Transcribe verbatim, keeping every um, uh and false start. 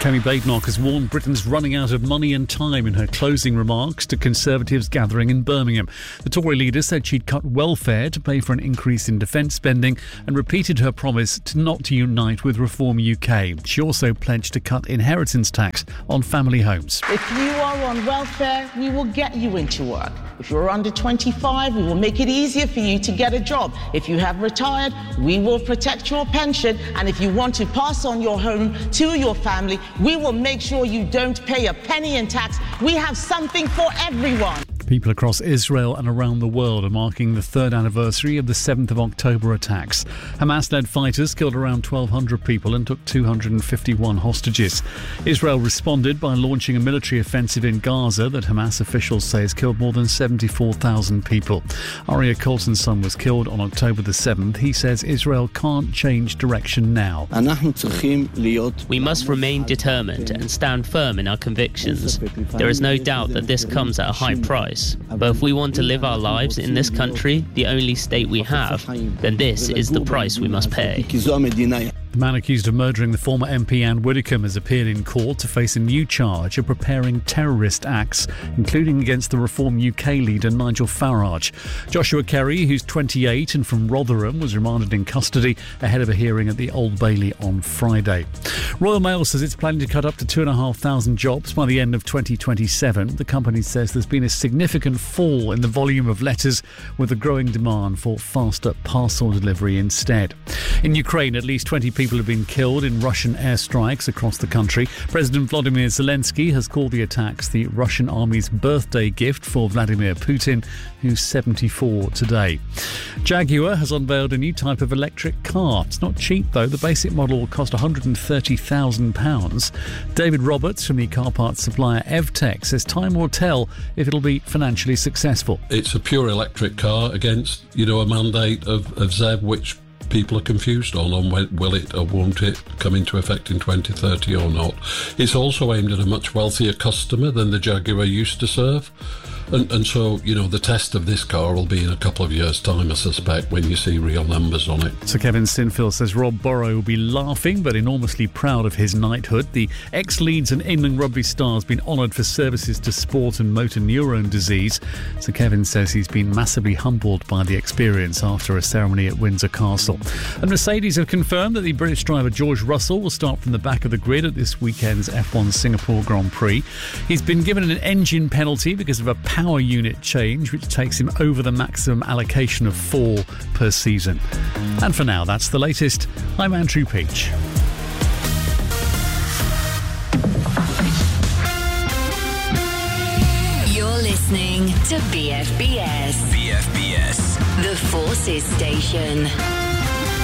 Tony Badenoch has warned Britain's running out of money and time in her closing remarks to Conservatives gathering in Birmingham. The Tory leader said she'd cut welfare to pay for an increase in defence spending and repeated her promise to not to unite with Reform U K. She also pledged to cut inheritance tax on family homes. If you are on welfare, we will get you into work. If you're under twenty-five, we will make it easier for you to get a job. If you have retired, we will protect your pension. And if you want to pass on your home to your family, we will make sure you don't pay a penny in tax. We have something for everyone. People across Israel and around the world are marking the third anniversary of the seventh of October attacks. Hamas-led fighters killed around twelve hundred people and took two hundred fifty-one hostages. Israel responded by launching a military offensive in Gaza that Hamas officials say has killed more than seventy-four thousand people. Aryeh Colton's son was killed on October the seventh. He says Israel can't change direction now. We must remain determined and stand firm in our convictions. There is no doubt that this comes at a high price. But if we want to live our lives in this country, the only state we have, then this is the price we must pay. The man accused of murdering the former M P Anne Widdecombe has appeared in court to face a new charge of preparing terrorist acts, including against the Reform U K leader Nigel Farage. Joshua Kerry, who's twenty-eight and from Rotherham, was remanded in custody ahead of a hearing at the Old Bailey on Friday. Royal Mail says it's planning to cut up to two thousand five hundred jobs by the end of twenty twenty-seven. The company says there's been a significant fall in the volume of letters, with a growing demand for faster parcel delivery instead. In Ukraine, at least twenty people have been killed in Russian airstrikes across the country. President Vladimir Zelensky has called the attacks the Russian army's birthday gift for Vladimir Putin, who's seventy-four today. Jaguar has unveiled a new type of electric car. It's not cheap, though. The basic model will cost one hundred thirty thousand pounds. David Roberts from the car parts supplier Evtech says time will tell if it'll be financially successful. It's a pure electric car against, you know, a mandate of, of Z E V, which people are confused on, on when, will it or won't it come into effect in twenty thirty or not. It's also aimed at a much wealthier customer than the Jaguar used to serve. And, and so, you know, the test of this car will be in a couple of years' time, I suspect, when you see real numbers on it. So Kevin Sinfield says Rob Burrow will be laughing but enormously proud of his knighthood. The ex-Leeds and England rugby star has been honoured for services to sport and motor neurone disease. So Kevin says he's been massively humbled by the experience after a ceremony at Windsor Castle. And Mercedes have confirmed that the British driver George Russell will start from the back of the grid at this weekend's F one Singapore Grand Prix. He's been given an engine penalty because of a power unit change, which takes him over the maximum allocation of four per season. And for now, that's the latest. I'm Andrew Peach. You're listening to B F B S. B F B S. The Forces Station.